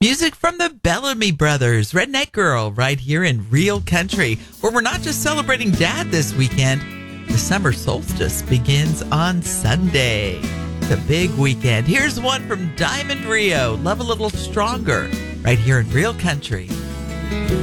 Music from the Bellamy Brothers, Redneck Girl, right here in Real Country, where we're not just celebrating Dad this weekend. The summer solstice begins on Sunday. The big weekend. Here's one from Diamond Rio, Love a Little Stronger, right here in Real Country.